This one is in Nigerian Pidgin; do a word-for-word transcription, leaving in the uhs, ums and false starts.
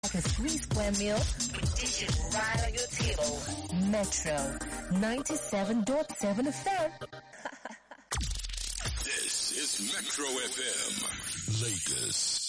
like a three square meal with dishes right on your table. Metro ninety-seven point seven F M. This is Metro F M, Lagos.